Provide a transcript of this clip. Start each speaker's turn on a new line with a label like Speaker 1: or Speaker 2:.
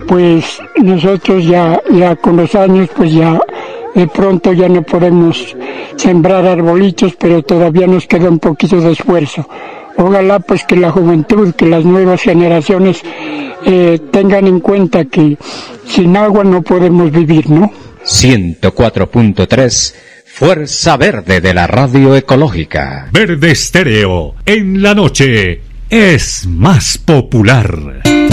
Speaker 1: pues nosotros ya con los años, pues ya de pronto ya no podemos sembrar arbolitos, pero todavía nos queda un poquito de esfuerzo. Ojalá pues que la juventud, que las nuevas generaciones tengan en cuenta que sin agua no podemos vivir, ¿no?
Speaker 2: 104.3 Fuerza Verde de la Radio Ecológica.
Speaker 3: Verde Estéreo, en la noche, es más popular.